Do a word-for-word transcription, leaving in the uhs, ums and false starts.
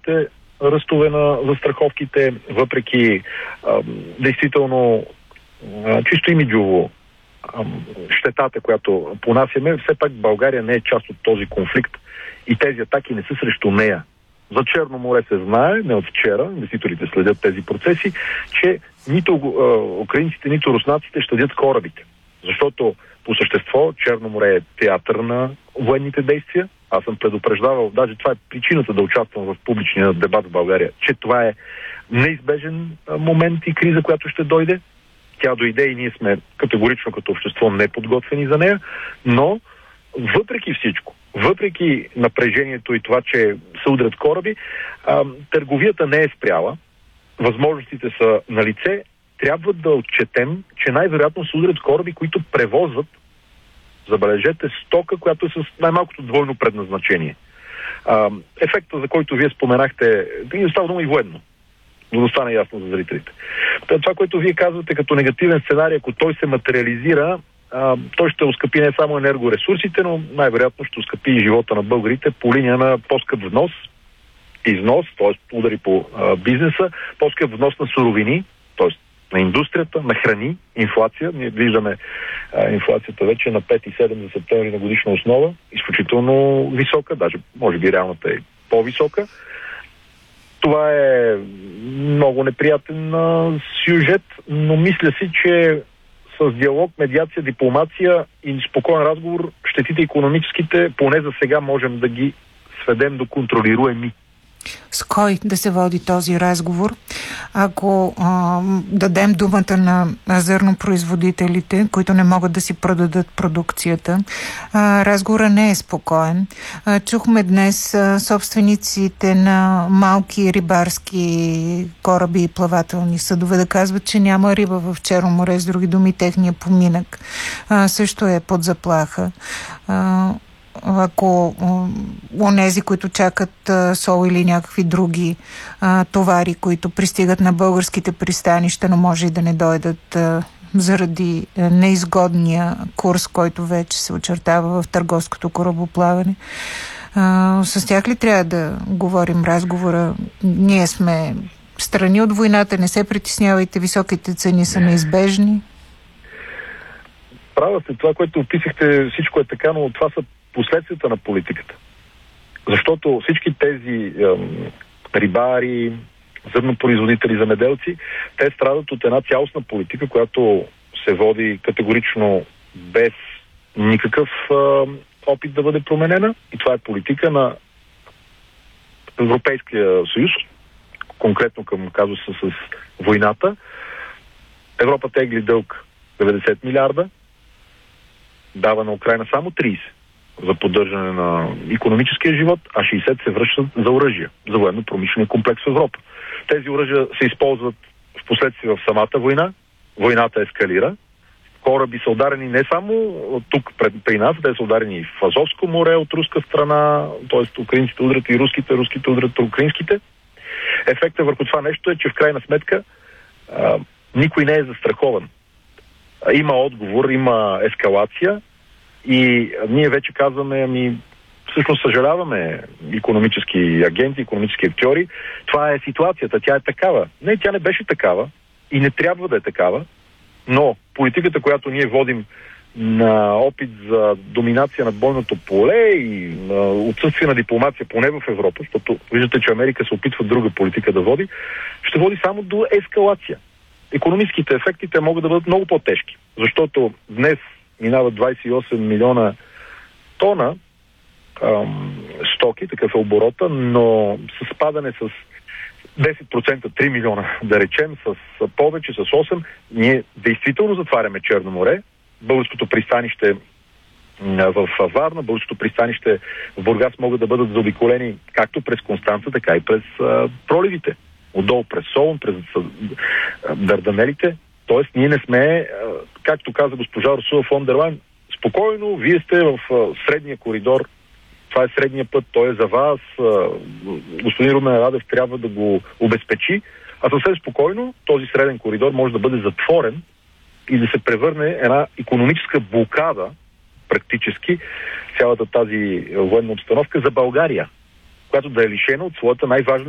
големите ръстове на застраховките, въпреки а, действително а, чисто имиджово а, щетата, която понасяме, все пак България не е част от този конфликт и тези атаки не са срещу нея. За Черно море се знае, не от вчера, инвеститорите следят тези процеси, че нито а, украинците, нито руснаците щадят корабите. Защото по същество Черно море е театър на военните действия. Аз съм предупреждавал, даже това е причината да участвам в публичния дебат в България, че това е неизбежен момент и криза, която ще дойде. Тя дойде и ние сме категорично като общество неподготвени за нея, но въпреки всичко, въпреки напрежението и това, че се удрят кораби, а, търговията не е спряла, възможностите са на лице. Трябва да отчетем, че най-вероятно се удрят кораби, които превозват, забележете, стока, която е с най-малкото двойно предназначение. А, ефекта, за който вие споменахте, не става дума и военно, но да стане ясно за зрителите. Това, което вие казвате като негативен сценарий, ако той се материализира, а, той ще оскъпи не само енергоресурсите, но най-вероятно ще оскъпи и живота на българите по линия на по-скъп внос, износ, т.е. удари по а, бизнеса, по-скъп внос на суровини, т.е. на индустрията, на храни, инфлация. Ние виждаме а, инфлацията вече на пет и седем за септември на годишна основа. Изключително висока, даже може би реалната е по-висока. Това е много неприятен а, сюжет, но мисля си, че с диалог, медиация, дипломация и спокоен разговор, щетите икономическите, поне за сега можем да ги сведем до контролируеми. С кой да се води този разговор? Ако а, дадем думата на зърнопроизводителите, които не могат да си продадат продукцията, а, разговора не е спокоен. А, чухме днес а, собствениците на малки рибарски кораби и плавателни съдове да казват, че няма риба в Черно море, с други думи техния поминък а, също е под заплаха. А, ако онези, които чакат а, сол или някакви други а, товари, които пристигат на българските пристанища, но може и да не дойдат а, заради а, неизгодния курс, който вече се очертава в търговското корабоплаване. А, с тях ли трябва да говорим разговора? Ние сме страни от войната, не се притеснявайте, високите цени са неизбежни. Права сте, това, което описахте, всичко е така, но това са последствията на политиката. Защото всички тези ем, рибари, зърнопроизводители, земеделци, те страдат от една цялостна политика, която се води категорично без никакъв ем, опит да бъде променена. И това е политика на Европейския съюз, конкретно към казуса с войната. Европа тегли дълг деветдесет милиарда, дава на Украйна само трийсет за поддържане на икономическия живот, а шейсет се връщат за оръжия, за военно-промишления комплекс в Европа. Тези оръжия се използват в последствие в самата война. Войната ескалира. Кораби са ударени не само тук пред, при нас, те са ударени и в Азовско море от руска страна, т.е. украинците удрят и руските, руските удрят украинските. Ефектът върху това нещо е, че в крайна сметка а, никой не е застрахован. А, има отговор, има ескалация и ние вече казваме, ами всъщност съжаляваме икономически агенти, икономически актьори. Това е ситуацията, тя е такава. Не, тя не беше такава и не трябва да е такава, но политиката, която ние водим на опит за доминация над бойното поле и на отсъствие на дипломация, поне в Европа, защото виждате, че Америка се опитва друга политика да води, ще води само до ескалация. Икономическите ефекти те могат да бъдат много по-тежки, защото днес минават двадесет и осем милиона тона ам, стоки, такъв е оборота, но с спадане с десет процента, три милиона, да речем, с повече, с осем, ние действително затваряме Черно море. Българското пристанище в Варна, българското пристанище в Бургас могат да бъдат заобиколени както през Констанца, така и през а, проливите. Отдолу през Солун, през а, Дарданелите. Тоест, ние не сме, а, както каза госпожа Урсула фон дер Лайен, спокойно, вие сте в а, средния коридор. Това е средния път, той е за вас. А, господин Румен Радев трябва да го обезпечи. А съвсем спокойно този среден коридор може да бъде затворен и да се превърне една икономическа блокада, практически, цялата тази военна обстановка за България, която да е лишена от своята най-важна